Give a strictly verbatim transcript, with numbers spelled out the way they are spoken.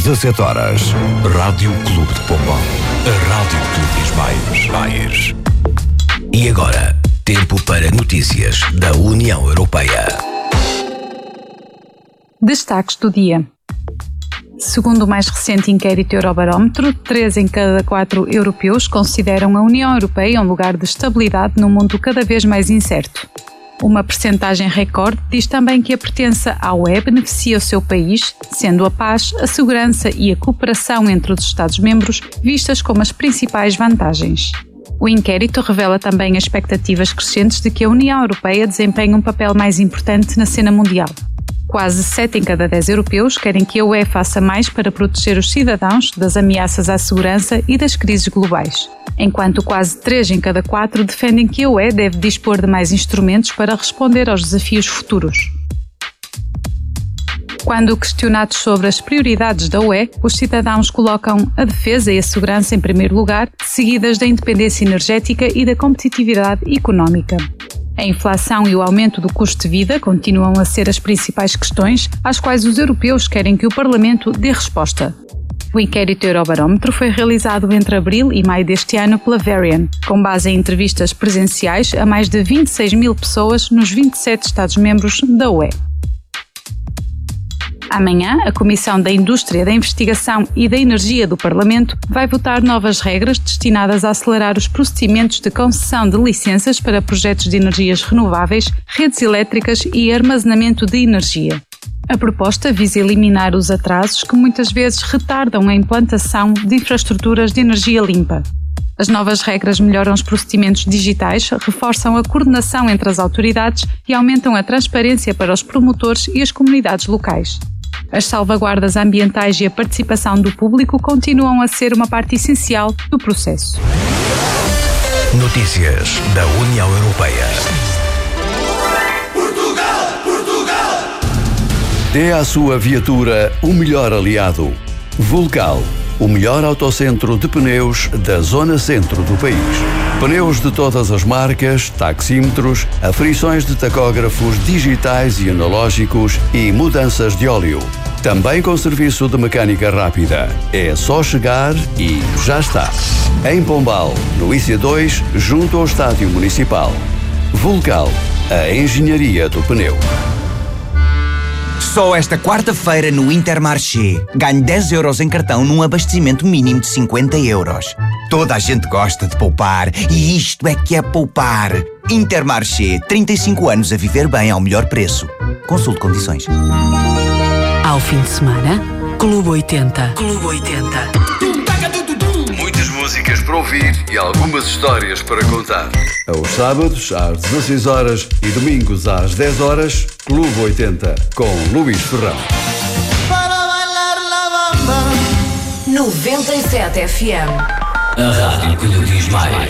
dezassete horas. Rádio Clube de Pombal. A Rádio Clube dos Baios. Baios. E agora, tempo para notícias da União Europeia. Destaques do dia. Segundo o mais recente inquérito Eurobarómetro, três em cada quatro europeus consideram a União Europeia um lugar de estabilidade num mundo cada vez mais incerto. Uma percentagem recorde diz também que a pertença à U E beneficia o seu país, sendo a paz, a segurança e a cooperação entre os Estados-membros vistas como as principais vantagens. O inquérito revela também expectativas crescentes de que a União Europeia desempenhe um papel mais importante na cena mundial. Quase sete em cada dez europeus querem que a U E faça mais para proteger os cidadãos das ameaças à segurança e das crises globais, enquanto quase três em cada quatro defendem que a U E deve dispor de mais instrumentos para responder aos desafios futuros. Quando questionados sobre as prioridades da U E, os cidadãos colocam a defesa e a segurança em primeiro lugar, seguidas da independência energética e da competitividade económica. A inflação e o aumento do custo de vida continuam a ser as principais questões às quais os europeus querem que o Parlamento dê resposta. O inquérito Eurobarómetro foi realizado entre abril e maio deste ano pela Varian, com base em entrevistas presenciais a mais de vinte e seis mil pessoas nos vinte e sete Estados-membros da U E. Amanhã, a Comissão da Indústria, da Investigação e da Energia do Parlamento vai votar novas regras destinadas a acelerar os procedimentos de concessão de licenças para projetos de energias renováveis, redes elétricas e armazenamento de energia. A proposta visa eliminar os atrasos que muitas vezes retardam a implantação de infraestruturas de energia limpa. As novas regras melhoram os procedimentos digitais, reforçam a coordenação entre as autoridades e aumentam a transparência para os promotores e as comunidades locais. As salvaguardas ambientais e a participação do público continuam a ser uma parte essencial do processo. Notícias da União Europeia. Portugal! Portugal! Dê à sua viatura o melhor aliado. Vulcal, o melhor autocentro de pneus da zona centro do país. Pneus de todas as marcas, taxímetros, aferições de tacógrafos digitais e analógicos e mudanças de óleo. Também com serviço de mecânica rápida. É só chegar e já está. Em Pombal, no I C dois, junto ao Estádio Municipal. Vulcal, a engenharia do pneu. Só esta quarta-feira no Intermarché. Ganhe dez euros em cartão num abastecimento mínimo de cinquenta euros. Toda a gente gosta de poupar e isto é que é poupar. Intermarché, trinta e cinco anos a viver bem ao melhor preço. Consulte condições. Ao fim de semana, Clube oitenta. Clube oitenta. Muitas músicas para ouvir e algumas histórias para contar. Aos sábados, às dezasseis horas e domingos às dez horas, Clube oitenta, com Luís Ferrão. noventa e sete F M. A rádio que lhe diz mais.